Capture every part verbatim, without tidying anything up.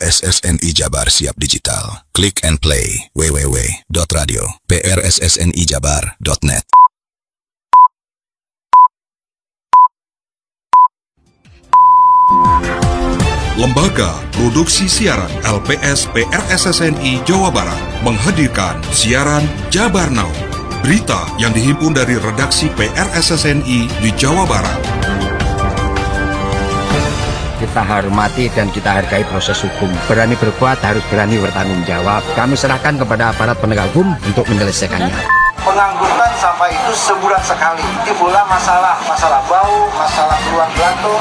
S S N I Jabar siap digital. Click and play w w w dot radio p r s s n i jabar dot net. Lembaga Produksi Siaran L P S P R S S N I Jawa Barat menghadirkan siaran Jabar Now. Berita yang dihimpun dari redaksi P R S S N I di Jawa Barat. Kita hormati dan kita hargai proses hukum. Berani berbuat harus berani bertanggung jawab. Kami serahkan kepada aparat penegak hukum untuk menyelesaikannya. Pengangkutan sampah itu sebulan sekali. Timbullah masalah, masalah bau, masalah keluar belatung.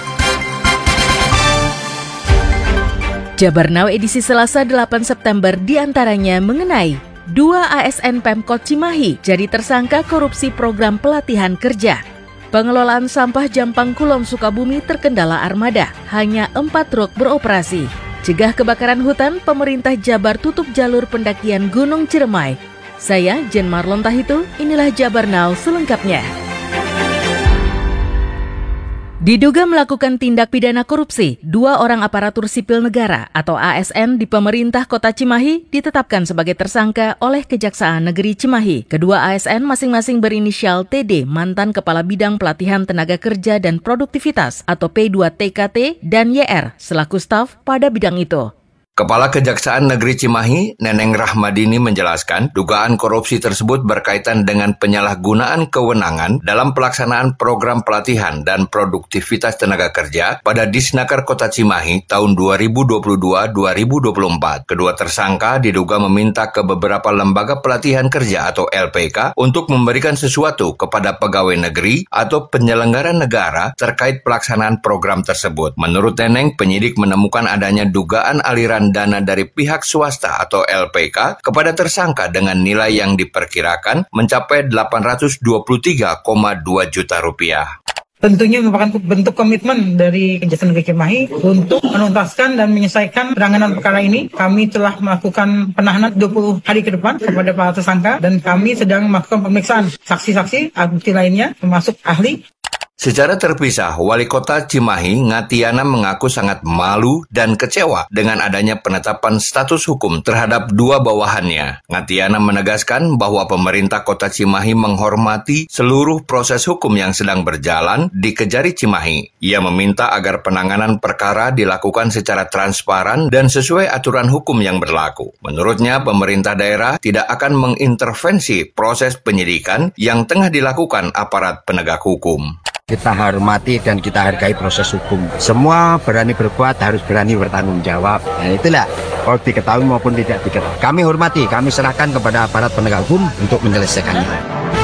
Jabar Now edisi Selasa delapan September diantaranya mengenai dua A S N Pemkot Cimahi jadi tersangka korupsi program pelatihan kerja. Pengelolaan sampah Jampang Kulon Sukabumi terkendala armada, hanya empat truk beroperasi. Cegah kebakaran hutan, pemerintah Jabar tutup jalur pendakian Gunung Ciremai. Saya Jen Marlon Tahitu, inilah Jabar Now selengkapnya. Diduga melakukan tindak pidana korupsi, dua orang aparatur sipil negara atau A S N di pemerintah Kota Cimahi ditetapkan sebagai tersangka oleh Kejaksaan Negeri Cimahi. Kedua A S N masing-masing berinisial T D, mantan Kepala Bidang Pelatihan Tenaga Kerja dan Produktivitas atau P dua T K T, dan Y R selaku staf pada bidang itu. Kepala Kejaksaan Negeri Cimahi, Neneng Rahmadini menjelaskan, dugaan korupsi tersebut berkaitan dengan penyalahgunaan kewenangan dalam pelaksanaan program pelatihan dan produktivitas tenaga kerja pada Disnaker Kota Cimahi tahun dua ribu dua puluh dua sampai dua ribu dua puluh empat. Kedua tersangka diduga meminta ke beberapa lembaga pelatihan kerja atau L P K untuk memberikan sesuatu kepada pegawai negeri atau penyelenggara negara terkait pelaksanaan program tersebut. Menurut Neneng, penyidik menemukan adanya dugaan aliran dana dari pihak swasta atau L P K kepada tersangka dengan nilai yang diperkirakan mencapai delapan ratus dua puluh tiga koma dua juta rupiah. Tentunya merupakan bentuk komitmen dari Kejaksaan Negeri Cimahi untuk menuntaskan dan menyelesaikan penanganan perkara ini. Kami telah melakukan penahanan dua puluh hari ke depan kepada para tersangka dan kami sedang melakukan pemeriksaan saksi-saksi, bukti lainnya termasuk ahli. Secara terpisah, Wali Kota Cimahi, Ngatiana mengaku sangat malu dan kecewa dengan adanya penetapan status hukum terhadap dua bawahannya. Ngatiana menegaskan bahwa pemerintah Kota Cimahi menghormati seluruh proses hukum yang sedang berjalan di Kejari Cimahi. Ia meminta agar penanganan perkara dilakukan secara transparan dan sesuai aturan hukum yang berlaku. Menurutnya, pemerintah daerah tidak akan mengintervensi proses penyidikan yang tengah dilakukan aparat penegak hukum. Kita hormati dan kita hargai proses hukum. Semua berani berbuat harus berani bertanggung jawab. Nah itulah, mau diketahui maupun tidak diketahui. Kami hormati, kami serahkan kepada aparat penegak hukum untuk menyelesaikannya.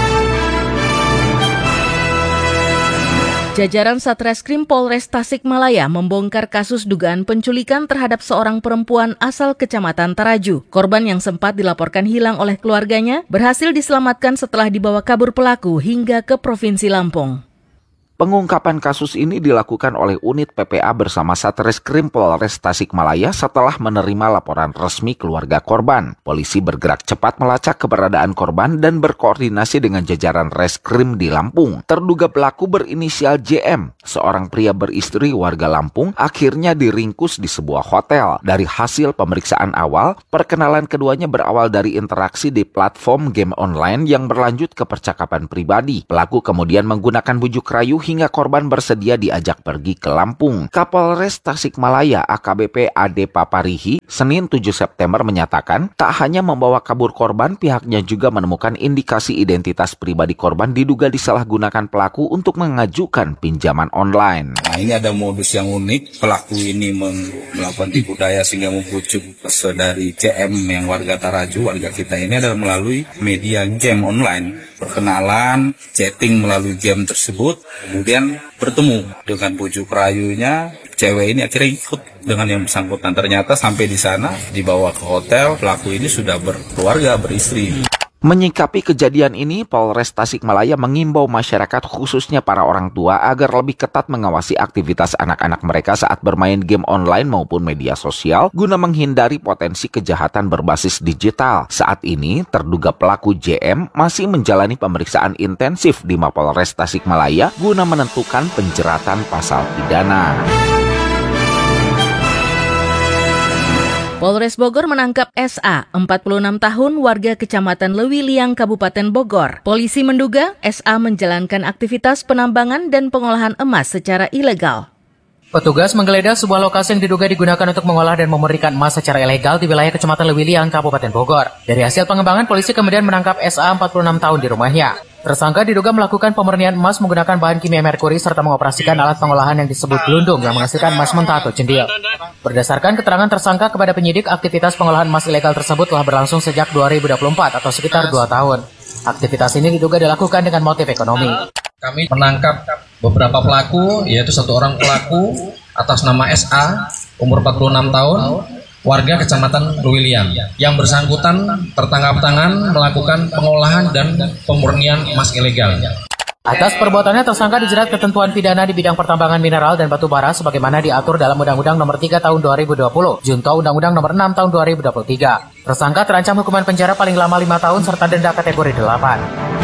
Jajaran Satreskrim Polres Tasikmalaya membongkar kasus dugaan penculikan terhadap seorang perempuan asal Kecamatan Taraju. Korban yang sempat dilaporkan hilang oleh keluarganya berhasil diselamatkan setelah dibawa kabur pelaku hingga ke Provinsi Lampung. Pengungkapan kasus ini dilakukan oleh unit P P A bersama Satreskrim Polres Tasikmalaya setelah menerima laporan resmi keluarga korban. Polisi bergerak cepat melacak keberadaan korban dan berkoordinasi dengan jajaran reskrim di Lampung. Terduga pelaku berinisial J M, seorang pria beristri warga Lampung, akhirnya diringkus di sebuah hotel. Dari hasil pemeriksaan awal, perkenalan keduanya berawal dari interaksi di platform game online yang berlanjut ke percakapan pribadi. Pelaku kemudian menggunakan bujuk rayu hingga korban bersedia diajak pergi ke Lampung. Kapolres Tasikmalaya A K B P Ade Paparihi Senin tujuh September menyatakan tak hanya membawa kabur korban, pihaknya juga menemukan indikasi identitas pribadi korban diduga disalahgunakan pelaku untuk mengajukan pinjaman online. Nah, ini ada modus yang unik. Pelaku ini melakukan tipu daya sehingga membujuk dari C M yang warga Taraju, warga kita ini adalah melalui media game online. Perkenalan, chatting melalui game tersebut, kemudian bertemu dengan bujuk rayunya. Cewek ini akhirnya ikut dengan yang bersangkutan. Ternyata sampai di sana, dibawa ke hotel, pelaku ini sudah berkeluarga, beristri. Menyikapi kejadian ini, Polres Tasikmalaya mengimbau masyarakat khususnya para orang tua agar lebih ketat mengawasi aktivitas anak-anak mereka saat bermain game online maupun media sosial guna menghindari potensi kejahatan berbasis digital. Saat ini, terduga pelaku J M masih menjalani pemeriksaan intensif di Mapolres Tasikmalaya guna menentukan penjeratan pasal pidana. Polres Bogor menangkap S A, empat puluh enam tahun, warga Kecamatan Lewiliang, Kabupaten Bogor. Polisi menduga S A menjalankan aktivitas penambangan dan pengolahan emas secara ilegal. Petugas menggeledah sebuah lokasi yang diduga digunakan untuk mengolah dan memurnikan emas secara ilegal di wilayah Kecamatan Lewiliang, Kabupaten Bogor. Dari hasil pengembangan, polisi kemudian menangkap S A, empat puluh enam tahun, di rumahnya. Tersangka diduga melakukan pemurnian emas menggunakan bahan kimia merkuri serta mengoperasikan alat pengolahan yang disebut gelundung yang menghasilkan emas mentah atau cendil. Berdasarkan keterangan tersangka kepada penyidik, aktivitas pengolahan emas ilegal tersebut telah berlangsung sejak dua ribu dua puluh empat atau sekitar dua tahun. Aktivitas ini diduga dilakukan dengan motif ekonomi. Kami menangkap beberapa pelaku, yaitu satu orang pelaku atas nama S A, umur empat puluh enam tahun, warga Kecamatan Lewiliang. Yang bersangkutan tertangkap tangan melakukan pengolahan dan pemurnian emas ilegal. Atas perbuatannya, tersangka dijerat ketentuan pidana di bidang pertambangan mineral dan batu bara sebagaimana diatur dalam Undang-Undang Nomor tiga Tahun dua ribu dua puluh, junto Undang-Undang Nomor enam Tahun dua ribu dua puluh tiga. Tersangka terancam hukuman penjara paling lama lima tahun serta denda kategori delapan.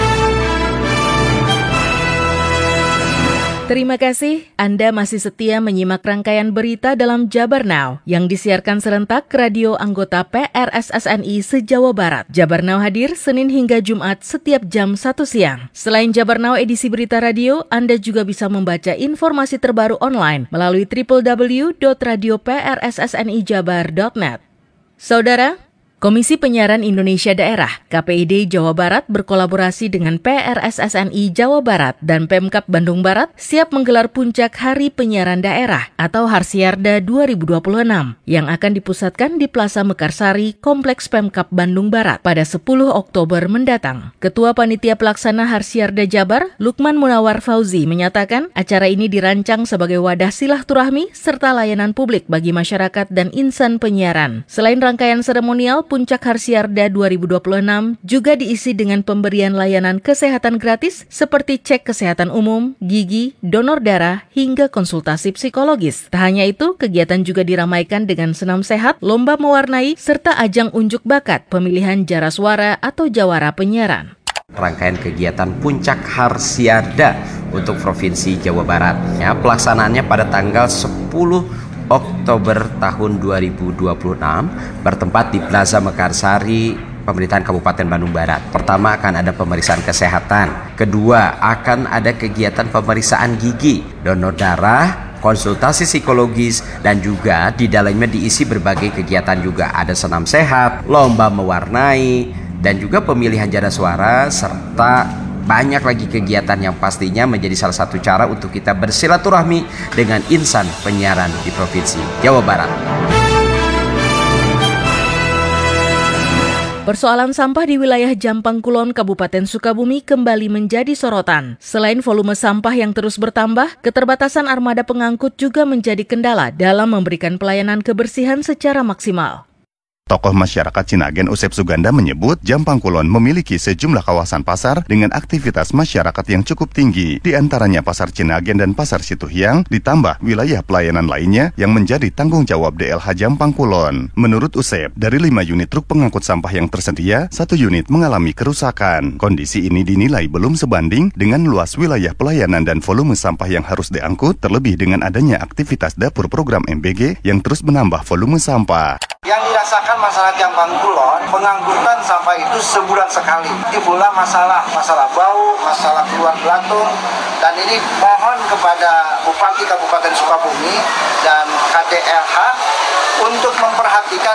Terima kasih, Anda masih setia menyimak rangkaian berita dalam Jabar Now yang disiarkan serentak ke radio anggota P R S S N I se-Jawa Barat. Jabar Now hadir Senin hingga Jumat setiap jam satu siang. Selain Jabar Now edisi berita radio, Anda juga bisa membaca informasi terbaru online melalui w w w dot radio p r s s n i jabar dot net. Saudara, Komisi Penyiaran Indonesia Daerah K P I D Jawa Barat berkolaborasi dengan P R S S N I Jawa Barat dan Pemkab Bandung Barat siap menggelar puncak Hari Penyiaran Daerah atau Harsiarda dua ribu dua puluh enam yang akan dipusatkan di Plaza Mekarsari, Kompleks Pemkab Bandung Barat pada sepuluh Oktober mendatang. Ketua Panitia Pelaksana Harsiarda Jabar, Lukman Munawar Fauzi, menyatakan acara ini dirancang sebagai wadah silaturahmi serta layanan publik bagi masyarakat dan insan penyiaran. Selain rangkaian seremonial, Puncak Harsiarda dua ribu dua puluh enam juga diisi dengan pemberian layanan kesehatan gratis seperti cek kesehatan umum, gigi, donor darah, hingga konsultasi psikologis. Tak hanya itu, kegiatan juga diramaikan dengan senam sehat, lomba mewarnai, serta ajang unjuk bakat pemilihan jara suara atau jawara penyiaran. Rangkaian kegiatan Puncak Harsiarda untuk Provinsi Jawa Barat. Ya, pelaksanaannya pada tanggal sepuluh Oktober tahun dua ribu dua puluh enam bertempat di Plaza Mekarsari, Pemerintahan Kabupaten Bandung Barat. Pertama akan ada pemeriksaan kesehatan, kedua akan ada kegiatan pemeriksaan gigi, donor darah, konsultasi psikologis, dan juga di dalamnya diisi berbagai kegiatan juga. Ada senam sehat, lomba mewarnai, dan juga pemilihan jara suara, serta banyak lagi kegiatan yang pastinya menjadi salah satu cara untuk kita bersilaturahmi dengan insan penyiaran di Provinsi Jawa Barat. Persoalan sampah di wilayah Jampang Kulon, Kabupaten Sukabumi kembali menjadi sorotan. Selain volume sampah yang terus bertambah, keterbatasan armada pengangkut juga menjadi kendala dalam memberikan pelayanan kebersihan secara maksimal. Tokoh masyarakat Cinagen Usep Suganda menyebut Jampang Kulon memiliki sejumlah kawasan pasar dengan aktivitas masyarakat yang cukup tinggi, di antaranya Pasar Cinagen dan Pasar Situhiang, ditambah wilayah pelayanan lainnya yang menjadi tanggung jawab D L H Jampang Kulon. Menurut Usep, dari lima unit truk pengangkut sampah yang tersedia, satu unit mengalami kerusakan. Kondisi ini dinilai belum sebanding dengan luas wilayah pelayanan dan volume sampah yang harus diangkut, terlebih dengan adanya aktivitas dapur program M B G yang terus menambah volume sampah. Yang dirasakan masalah Jampang Kulon, pengangkutan sampah itu sebulan sekali. Timbullah masalah, masalah bau, masalah keluar belatung, dan ini mohon kepada Bupati Kabupaten Sukabumi dan K D L H untuk memperhatikan